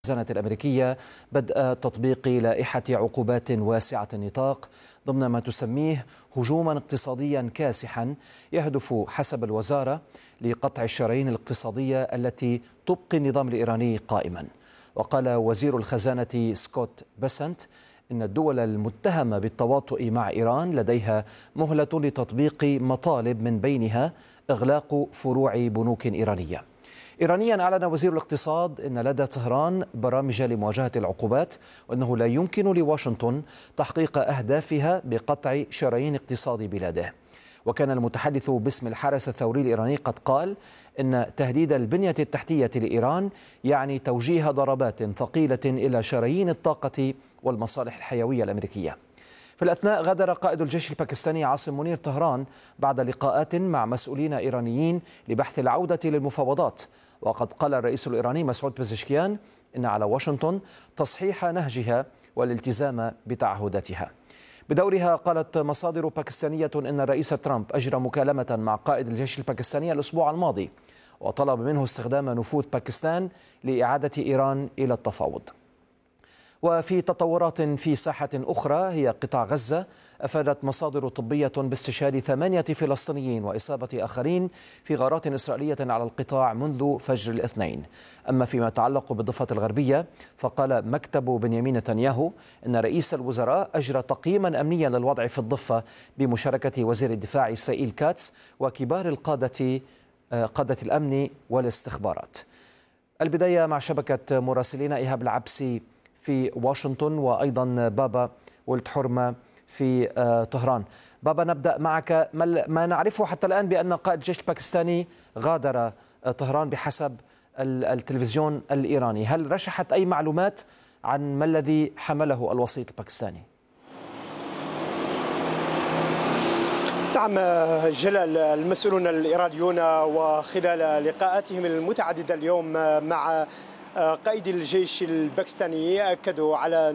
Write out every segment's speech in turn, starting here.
الخزانة الأمريكية بدء تطبيق لائحة عقوبات واسعة النطاق ضمن ما تسميه هجوما اقتصاديا كاسحا يهدف حسب الوزارة لقطع الشرايين الاقتصادية التي تبقي النظام الإيراني قائما. وقال وزير الخزانة سكوت بيسنت إن الدول المتهمة بالتواطؤ مع إيران لديها مهلة لتطبيق مطالب من بينها إغلاق فروع بنوك إيرانية. إيرانيا أعلن وزير الاقتصاد أن لدى طهران برامج لمواجهة العقوبات، وأنه لا يمكن لواشنطن تحقيق أهدافها بقطع شرايين اقتصاد بلاده. وكان المتحدث باسم الحرس الثوري الإيراني قد قال إن تهديد البنية التحتية لإيران يعني توجيه ضربات ثقيلة إلى شرايين الطاقة والمصالح الحيوية الأمريكية. في الأثناء غادر قائد الجيش الباكستاني عاصم منير طهران بعد لقاءات مع مسؤولين إيرانيين لبحث العودة للمفاوضات. وقد قال الرئيس الإيراني مسعود بزشكيان إن على واشنطن تصحيح نهجها والالتزام بتعهداتها. بدورها قالت مصادر باكستانية إن الرئيس ترامب أجرى مكالمة مع قائد الجيش الباكستاني الأسبوع الماضي، وطلب منه استخدام نفوذ باكستان لإعادة إيران إلى التفاوض. وفي تطورات في ساحة أخرى هي قطاع غزة، أفادت مصادر طبية باستشهاد 8 فلسطينيين وإصابة آخرين في غارات إسرائيلية على القطاع منذ فجر الاثنين. أما فيما يتعلق بالضفة الغربية فقال مكتب بنيامين نتنياهو أن رئيس الوزراء أجرى تقييما أمنيا للوضع في الضفة بمشاركة وزير الدفاع إسرائيل كاتس وكبار قادة الأمن والاستخبارات. البداية مع شبكة مراسلين إيهاب العبسي في واشنطن وأيضا بابا ولد حرمة في طهران. بابا، نبدأ معك. ما نعرفه حتى الآن بأن قائد الجيش الباكستاني غادر طهران بحسب التلفزيون الإيراني، هل رشحت أي معلومات عن ما الذي حمله الوسيط الباكستاني؟ نعم جلال، المسؤولون الإيرانيون وخلال لقاءاتهم المتعددة اليوم مع قائد الجيش الباكستاني أكدوا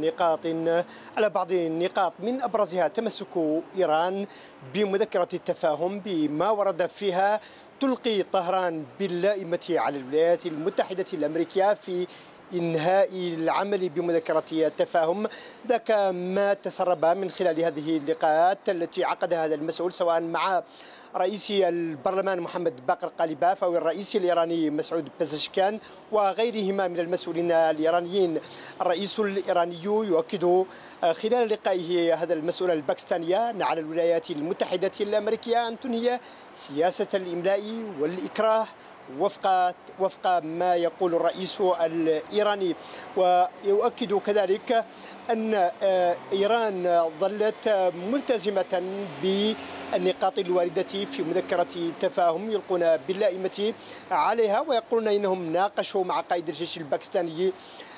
على بعض النقاط من أبرزها تمسك إيران بمذكرة التفاهم بما ورد فيها تلقي طهران باللائمة على الولايات المتحدة الأمريكية في إنهاء العمل بمذكرة التفاهم. ذاك ما تسرب من خلال هذه اللقاءات التي عقدها هذا المسؤول سواء مع رئيس البرلمان محمد باقر قالباف أو الرئيس الإيراني مسعود بزشكيان وغيرهما من المسؤولين الإيرانيين. الرئيس الإيراني يؤكد خلال لقائه هذا المسؤول الباكستاني أن على الولايات المتحدة الأمريكية أن تنهي سياسة الإملاء والإكراه وفق ما يقول الرئيس الإيراني. ويؤكد كذلك أن إيران ظلت ملتزمة بالنقاط الواردة في مذكرة التفاهم يلقون باللائمة عليها، ويقولون إنهم ناقشوا مع قائد الجيش الباكستاني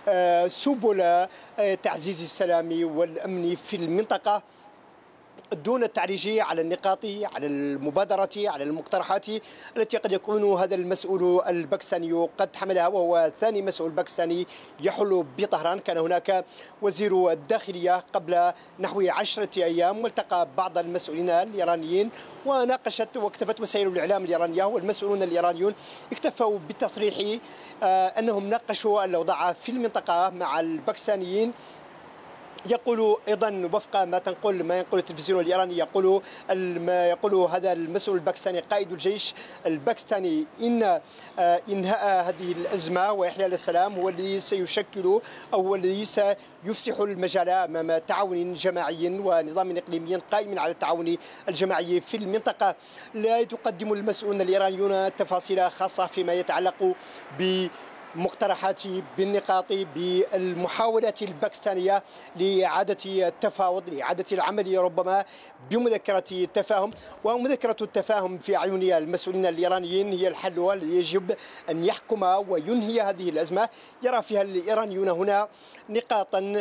سبل تعزيز السلام والأمن في المنطقة دون التعريج على النقاط، على المبادرة، على المقترحات التي قد يكون هذا المسؤول الباكستاني قد حملها، وهو ثاني مسؤول باكستاني يحل بطهران. كان هناك وزير الداخلية قبل نحو 10 أيام والتقى بعض المسؤولين الإيرانيين وناقشت واكتفت وسائل الإعلام الإيرانية والمسؤولون الإيرانيون اكتفوا بالتصريح أنهم ناقشوا الأوضاع في المنطقة مع الباكستانيين. يقول ايضا وفق ما ينقل التلفزيون الايراني، ما يقول هذا المسؤول الباكستاني قائد الجيش الباكستاني ان انهاء هذه الازمه واحلال السلام هو الذي سيشكل او هو الذي سيفسح المجال امام تعاون جماعي ونظام اقليمي قائم على التعاون الجماعي في المنطقه. لا تقدم المسؤولون الايرانيون تفاصيل خاصه فيما يتعلق مقترحات بالنقاط بالمحاولات الباكستانية لإعادة التفاوض، لإعادة العمل ربما بمذكرة التفاهم. ومذكرة التفاهم في أعين المسؤولين الإيرانيين هي الحل الذي يجب أن يحكم وينهي هذه الأزمة. يرى فيها الإيرانيون هنا نقاطا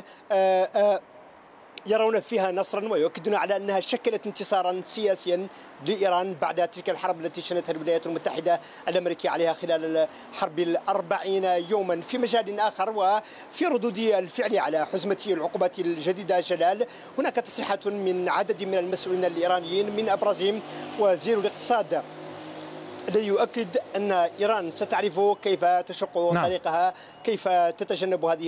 يرون فيها نصرا ويؤكدون على أنها شكلت انتصارا سياسيا لإيران بعد تلك الحرب التي شنتها الولايات المتحدة الأمريكية عليها خلال الحرب 40 يوما. في مجال آخر وفي ردود الفعل على حزمة العقوبات الجديدة جلال، هناك تصريحات من عدد من المسؤولين الإيرانيين من أبرزهم وزير الاقتصاد الذي يؤكد أن إيران ستعرف كيف تشق طريقها، كيف تتجنب هذه